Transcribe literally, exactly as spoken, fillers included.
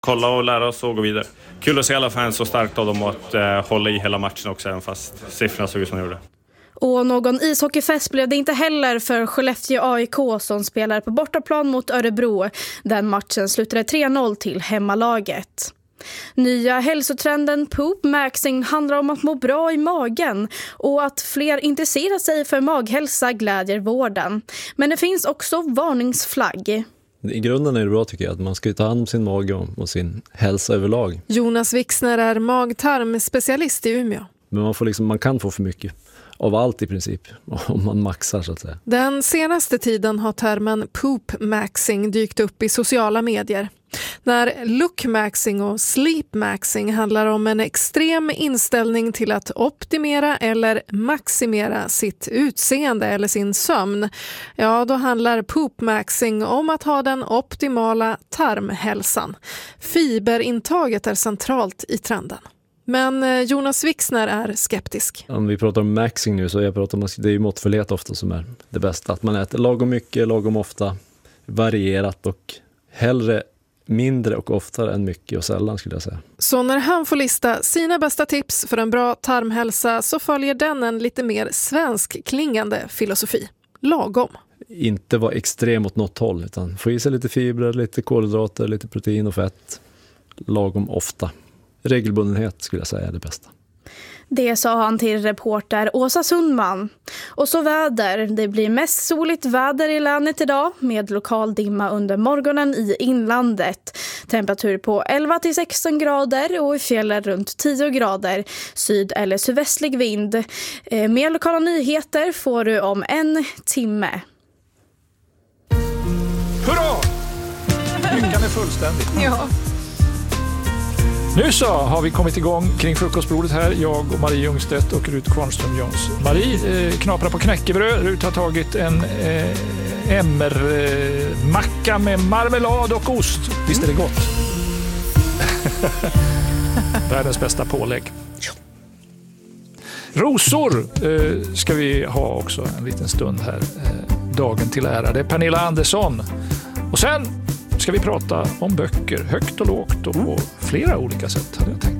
kolla och lära oss och gå vidare. Kul att se alla fans så starkt av dem att eh, hålla i hela matchen också, även fast siffrorna såg ut som de gjorde. Och någon ishockeyfest blev det inte heller för Skellefteå A I K som spelar på bortaplan mot Örebro. Den matchen slutade tre noll till hemmalaget. Nya hälsotrenden Poop Maxing handlar om att må bra i magen och att fler intresserar sig för maghälsa glädjer vården. Men det finns också varningsflagg. I grunden är det bra tycker jag att man ska ta hand om sin mage och sin hälsa överlag. Jonas Wixner är mag-tarm-specialist i Umeå. Men man, får liksom, man kan få för mycket av allt i princip om man maxar så att säga. Den senaste tiden har termen poop maxing dykt upp i sociala medier. När look maxing och sleep maxing handlar om en extrem inställning till att optimera eller maximera sitt utseende eller sin sömn, ja då handlar poop maxing om att ha den optimala tarmhälsan. Fiberintaget är centralt i trenden. Men Jonas Wixner är skeptisk. Om vi pratar om maxing nu så jag pratar om det är ju måttfullhet ofta som är det bästa. Att man äter lagom mycket, lagom ofta, varierat och hellre mindre och oftare än mycket och sällan skulle jag säga. Så när han får lista sina bästa tips för en bra tarmhälsa så följer den en lite mer svensk klingande filosofi. Lagom. Inte vara extrem åt något håll utan få i sig lite fibrer, lite kolhydrater, lite protein och fett. Lagom ofta. Regelbundenhet skulle jag säga är det bästa. Det sa han till reporter Åsa Sundman. Och så väder. Det blir mest soligt väder i länet idag med lokal dimma under morgonen i inlandet. Temperatur på elva till sexton grader och i fjällen runt tio grader. Syd- eller sydvästlig vind. Eh, mer lokala nyheter får du om en timme. Hurra! Lyckan är fullständig. Ja. Nu så har vi kommit igång kring frukostbordet här, jag och Marie Ljungstedt och Rut Kvarnström Jones. Marie eh, knaprar på knäckebröd, Rut har tagit en eh, emmermacka eh, med marmelad och ost. Visst är det gott? Världens bästa pålägg. Rosor eh, ska vi ha också en liten stund här, eh, dagen till ära. Det är Pernilla Andersson. Och sen ska vi prata om böcker, högt och lågt och på flera olika sätt hade jag tänkt.